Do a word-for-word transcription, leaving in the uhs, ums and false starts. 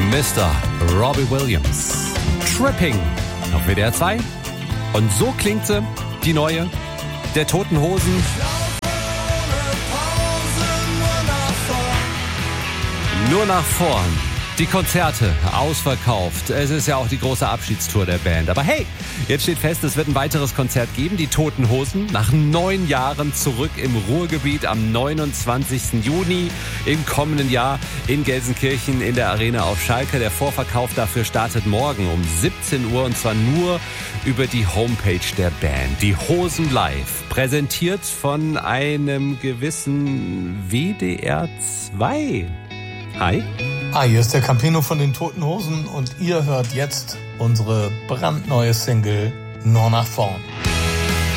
Mister Robbie Williams. Tripping auf W D R zwei. Und so klingt sie, die neue, der Toten Hosen. Nur nach vorn. Die Konzerte ausverkauft. Es ist ja auch die große Abschiedstour der Band. Aber hey, jetzt steht fest, es wird ein weiteres Konzert geben. Die Toten Hosen nach neun Jahren zurück im Ruhrgebiet am neunundzwanzigsten Juni im kommenden Jahr in Gelsenkirchen in der Arena auf Schalke. Der Vorverkauf dafür startet morgen um siebzehn Uhr und zwar nur über die Homepage der Band. Die Hosen Live, präsentiert von einem gewissen W D R zwei. Hi. Ah, hier ist der Campino von den Toten Hosen und ihr hört jetzt unsere brandneue Single Nur nach vorn.